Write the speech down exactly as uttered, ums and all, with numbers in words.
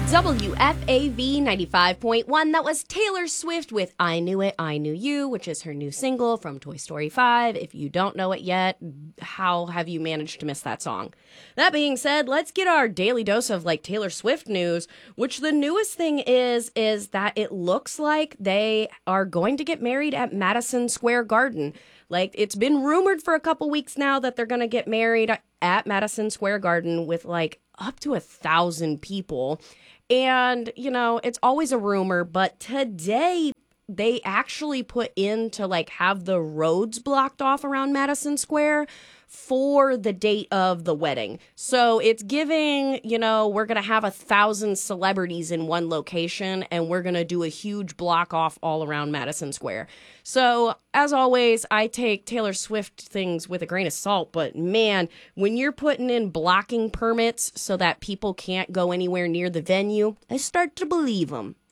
W F A V ninety-five point one. That was Taylor Swift with I Knew It, I Knew You, which is her new single from Toy Story five. If you don't know it yet, how have you managed to miss that song? That being said, let's get our daily dose of like Taylor Swift news, which the newest thing is, is that it looks like they are going to get married at Madison Square Garden. Like, it's been rumored for a couple weeks now that they're going to get married at Madison Square Garden with like up to a thousand people. And, you know, it's always a rumor, but today they actually put in to like have the roads blocked off around Madison Square for the date of the wedding. So it's giving, you know, we're going to have a thousand celebrities in one location and we're going to do a huge block off all around Madison Square. So as always, I take Taylor Swift things with a grain of salt, but man, when you're putting in blocking permits so that people can't go anywhere near the venue, I start to believe them.